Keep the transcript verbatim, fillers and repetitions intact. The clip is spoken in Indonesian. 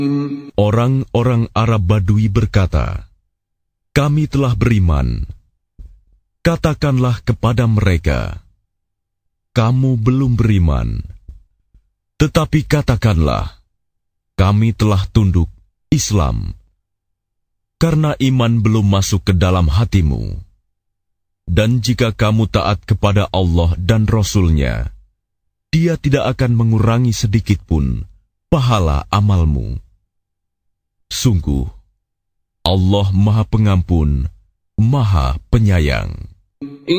Orang-orang Arab Badui berkata, "Kami telah beriman." Katakanlah kepada mereka, "Kamu belum beriman." Tetapi katakanlah, "Kami telah tunduk Islam." Karena iman belum masuk ke dalam hatimu. Dan jika kamu taat kepada Allah dan Rasul-Nya, Dia tidak akan mengurangi sedikitpun pahala amalmu. Sungguh, Allah Maha Pengampun, Maha Penyayang.